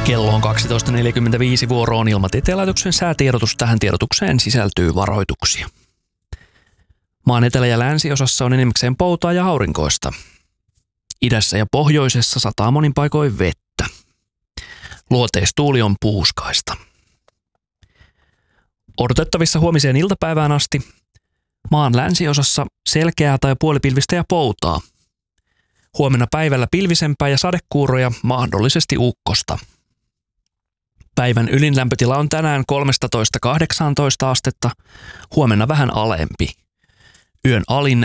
Kello on 12.45, vuoro on Ilmatieteen laitoksen säätiedotus. Tähän tiedotukseen sisältyy varoituksia. Maan etelä- ja länsiosassa on enimmäkseen poutaa ja aurinkoista. Idässä ja pohjoisessa sataa monin paikoin vettä. Luoteistuuli on puuskaista. Odotettavissa huomiseen iltapäivään asti maan länsiosassa selkeää tai puolipilvistä ja poutaa. Huomenna päivällä pilvisempää ja sadekuuroja, mahdollisesti ukkosta. Päivän ylin lämpötila on tänään 13–18 astetta, huomenna vähän alempi. Yön alin